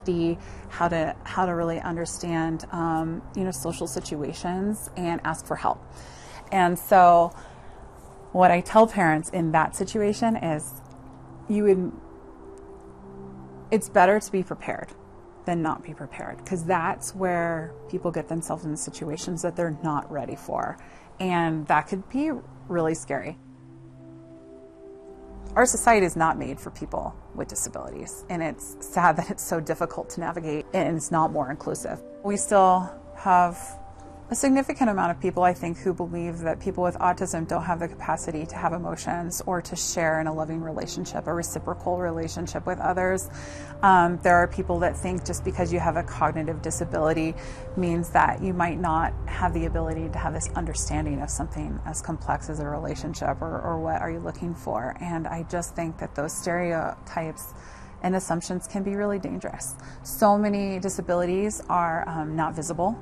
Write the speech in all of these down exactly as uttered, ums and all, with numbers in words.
how to how to really understand um, you know social situations and ask for help. And so what I tell parents in that situation is you would it's better to be prepared than not be prepared, because that's where people get themselves in situations that they're not ready for, and that could be really scary. Our society is not made for people with disabilities, and it's sad that it's so difficult to navigate and it's not more inclusive. We still have a significant amount of people, I think, who believe that people with autism don't have the capacity to have emotions or to share in a loving relationship, a reciprocal relationship with others. Um, there are people that think just because you have a cognitive disability means that you might not have the ability to have this understanding of something as complex as a relationship, or, or what are you looking for. And I just think that those stereotypes and assumptions can be really dangerous. So many disabilities are um, not visible.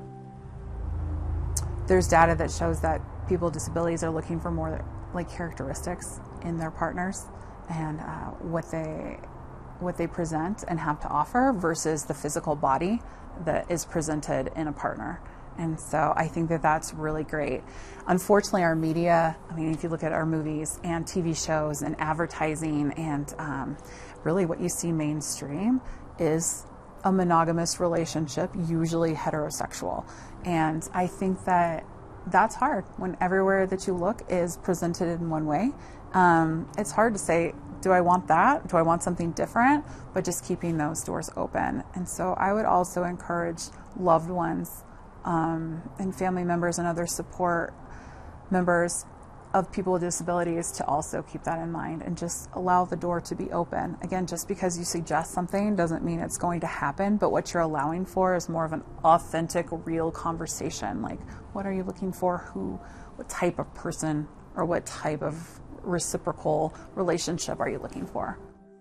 There's data that shows that people with disabilities are looking for more like characteristics in their partners and uh, what they what they present and have to offer versus the physical body that is presented in a partner. And so I think that that's really great. Unfortunately, our media, I mean, if you look at our movies and T V shows and advertising and um, really what you see mainstream is a monogamous relationship, usually heterosexual. And I think that that's hard when everywhere that you look is presented in one way. Um, it's hard to say, do I want that? Do I want something different? But just keeping those doors open. And so I would also encourage loved ones um, and family members and other support members of people with disabilities to also keep that in mind and just allow the door to be open. Again, just because you suggest something doesn't mean it's going to happen, but what you're allowing for is more of an authentic, real conversation. Like, what are you looking for? Who, what type of person or what type of reciprocal relationship are you looking for?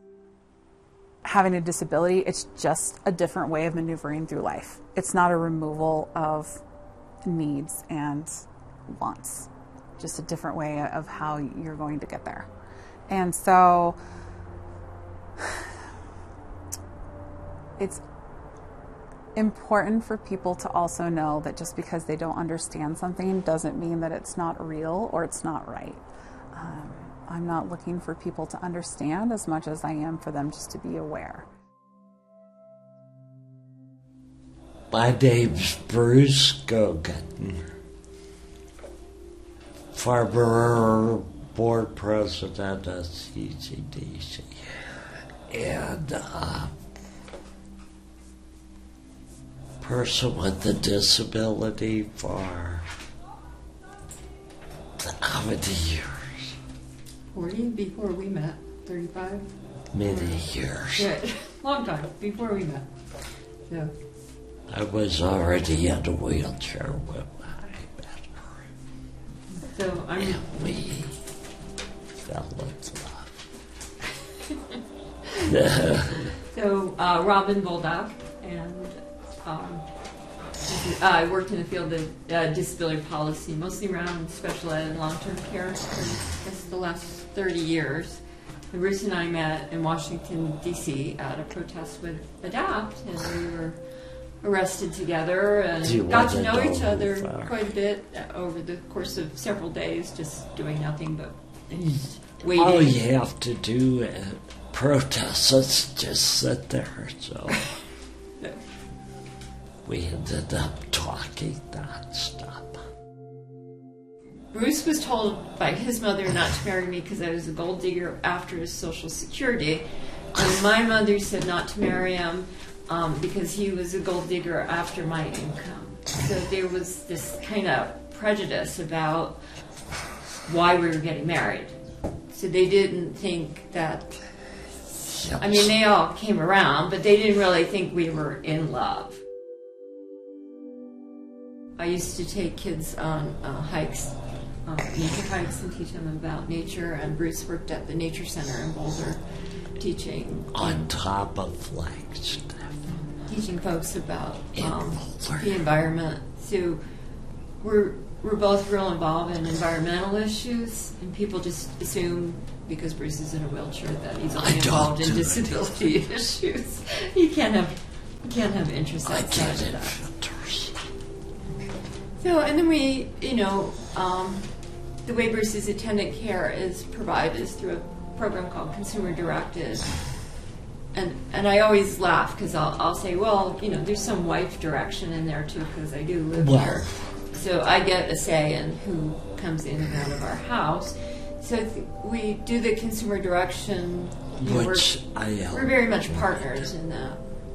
Having a disability, it's just a different way of maneuvering through life. It's not a removal of needs and wants. Just a different way of how you're going to get there. And so it's important for people to also know that just because they don't understand something doesn't mean that it's not real or it's not right. Um, I'm not looking for people to understand as much as I am for them just to be aware. My name's Bruce Gogan, former board president at C C D C, and uh, person with a disability for how many years? forty, before we met. thirty-five? Many years. Yeah, long time, before we met. Yeah. I was already in a wheelchair when I met her. So I'm... And we fell in love. So uh, Robin Boldock, and um, I worked in the field of uh, disability policy, mostly around special ed and long-term care for I guess the last thirty years. And Bruce and I met in Washington, D C at a protest with ADAPT, and we were arrested together and got to know each other far. quite a bit over the course of several days, just doing nothing but waiting. All you have to do at protests is just sit there, so we ended up talking nonstop. Bruce was told by his mother not to marry me because I was a gold digger after his Social Security, and my mother said not to marry him Um, because he was a gold digger after my income. So there was this kind of prejudice about why we were getting married. So they didn't think that, I mean, they all came around, but they didn't really think we were in love. I used to take kids on uh, hikes, uh, nature hikes, and teach them about nature, and Bruce worked at the Nature Center in Boulder teaching. On top of Flagstaff. Teaching folks about um, the environment. So we're we're both real involved in environmental issues, and people just assume because Bruce is in a wheelchair that he's only involved in disability issues. You can't have You can't have interests I outside get of that. interest. So, and then we, you know, um, the way Bruce's attendant care is provided is through a program called Consumer Directed. And and I always laugh because I'll, I'll say, well, you know, there's some wife direction in there too because I do live Well. here. So I get a say in who comes in and out of our house. So th- we do the consumer direction. You know, Which we're, I am. we're very much partners in that.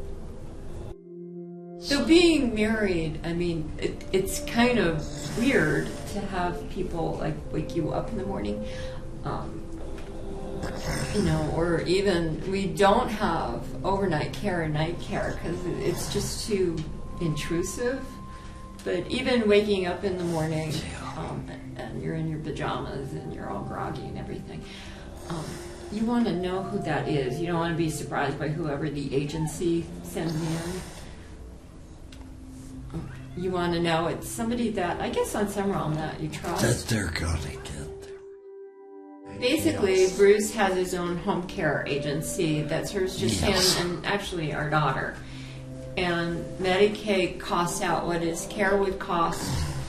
So being married, I mean, it, it's kind of weird to have people like wake you up in the morning, um, you know, or even we don't have overnight care or night care because it's just too intrusive. But even waking up in the morning, um, and, and you're in your pajamas and you're all groggy and everything, um, you want to know who that is. You don't want to be surprised by whoever the agency sends in. You want to know it's somebody that, I guess on some realm, that you trust. That they're gonna get there. Basically, Yes. Bruce has his own home care agency that serves just Yes. him and actually our daughter. And Medicaid costs out what his care would cost,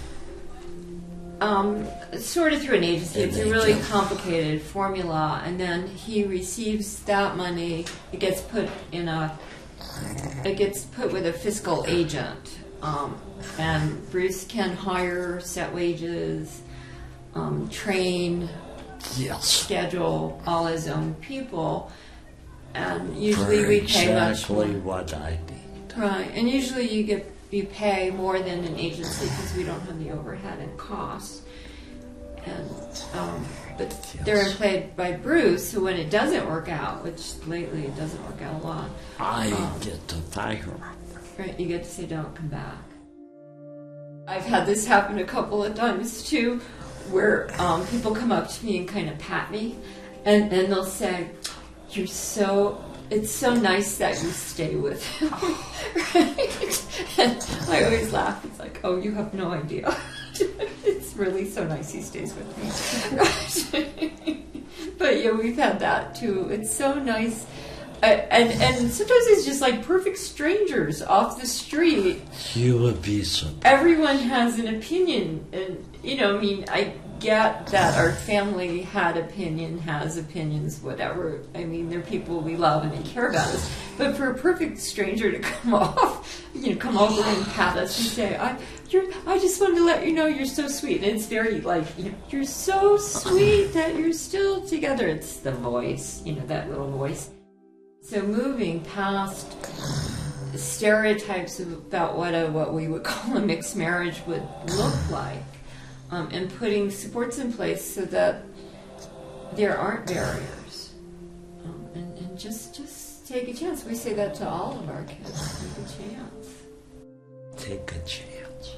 um, sort of through an agency. And It's a they really just- complicated formula, and then he receives that money. It gets put in a, it gets put with a fiscal agent, um, and Bruce can hire, set wages, um, train, Yes. schedule all his own people, and usually For we pay much exactly more. what I need. Right, and usually you get you pay more than an agency because we don't have the overhead and costs. And um, but Yes. they're employed by Bruce, so when it doesn't work out, which lately it doesn't work out a lot, I Um, get to fire them. right? You get to say, "Don't come back." I've had this happen a couple of times too, where um, people come up to me and kind of pat me, and and they'll say, "You're so." It's so nice that you stay with him, right? And I always laugh. It's like, oh, you have no idea. It's really so nice he stays with me. But yeah, we've had that too. It's so nice. Uh, and, and sometimes it's just like perfect strangers off the street. You would be surprised. Everyone has an opinion. And, you know, I mean, I get that our family had opinion, has opinions, whatever. I mean, they're people we love and they care about us. But for a perfect stranger to come off, you know, come over and pat us and say, I, you're, I just wanted to let you know you're so sweet. And it's very like, you know, you're so sweet that you're still together. It's the voice, you know, that little voice. So moving past stereotypes about what a, what we would call a mixed marriage would look like, um, and putting supports in place so that there aren't barriers, um, and, and just just take a chance. We say that to all of our kids. Take a chance. Take a chance.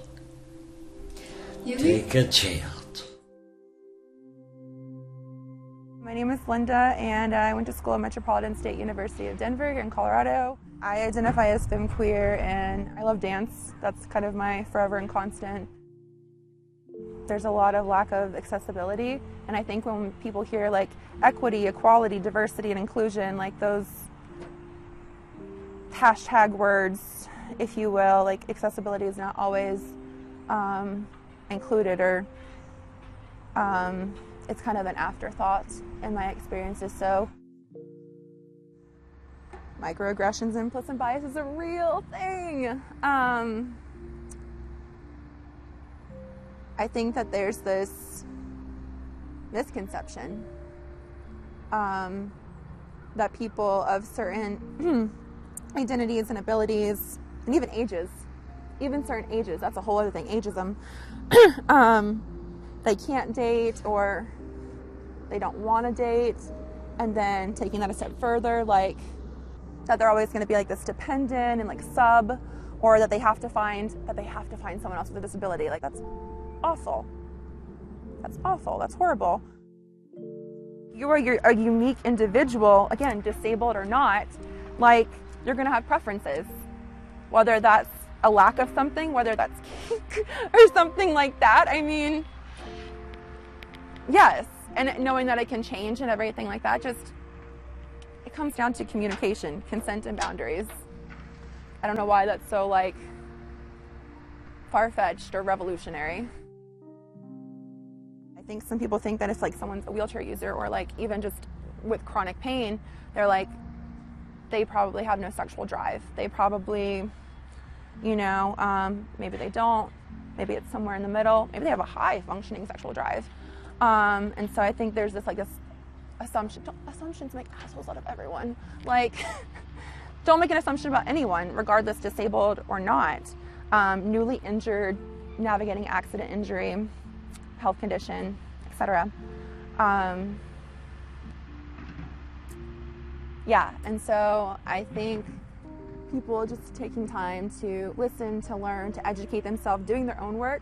You Take a chance. My name is Linda, and I went to school at Metropolitan State University of Denver here in Colorado. I identify as femqueer, and I love dance. That's kind of my forever and constant. There's a lot of lack of accessibility, and I think when people hear like equity, equality, diversity, and inclusion, like those hashtag words, if you will, like accessibility is not always um, included, or um, it's kind of an afterthought in my experiences. So microaggressions and implicit bias is a real thing. Um, I think that there's this misconception um, that people of certain identities and abilities, and even ages, even certain ages, that's a whole other thing, ageism, um, they can't date, or they don't want to date, and then taking that a step further, like that they're always going to be like this dependent and like sub, or that they have to find that they have to find someone else with a disability. Like that's awful. That's awful. That's horrible. You are you're a unique individual, again, disabled or not. Like you're going to have preferences, whether that's a lack of something, whether that's kink or something like that. I mean, yes. And knowing that it can change and everything like that, just, it comes down to communication, consent, and boundaries. I don't know why that's so like far-fetched or revolutionary. I think some people think that if like someone's a wheelchair user or like even just with chronic pain, they're like, they probably have no sexual drive. They probably, you know, um, maybe they don't. Maybe it's somewhere in the middle. Maybe they have a high functioning sexual drive. Um, and so I think there's this like this assumption. Don't, assumptions make assholes out of everyone. Like, don't make an assumption about anyone, regardless disabled or not. Um, newly injured, navigating accident injury, health condition, et cetera. Um, yeah, and so I think people just taking time to listen, to learn, to educate themselves, doing their own work.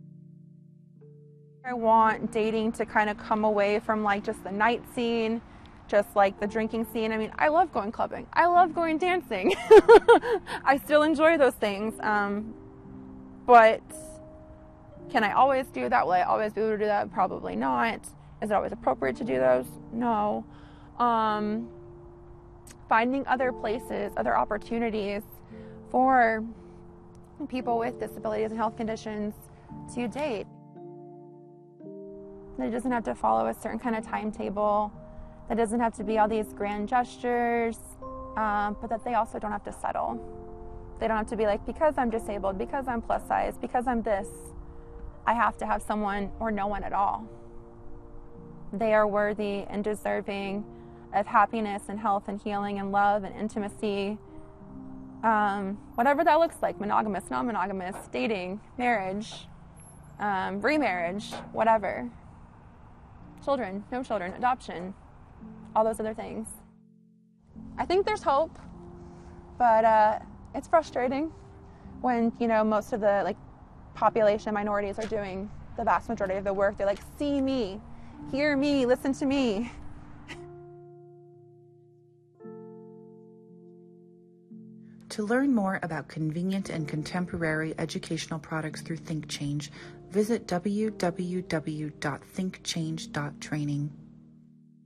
I want dating to kind of come away from like just the night scene, just like the drinking scene. I mean, I love going clubbing. I love going dancing. I still enjoy those things. Um, but can I always do that? Will I always be able to do that? Probably not. Is it always appropriate to do those? No. Um, finding other places, other opportunities for people with disabilities and health conditions to date. It doesn't have to follow a certain kind of timetable. That doesn't have to be all these grand gestures, um, but that they also don't have to settle. They don't have to be like, because I'm disabled, because I'm plus size, because I'm this, I have to have someone or no one at all. They are worthy and deserving of happiness and health and healing and love and intimacy, um, whatever that looks like, monogamous, non-monogamous, dating, marriage, um, remarriage, whatever. Children, no children, adoption, all those other things. I think there's hope, but uh, it's frustrating when, you know, most of the like population minorities are doing the vast majority of the work. They're like, see me, hear me, listen to me. To learn more about convenient and contemporary educational products through ThinkChange, visit w w w dot think change dot training.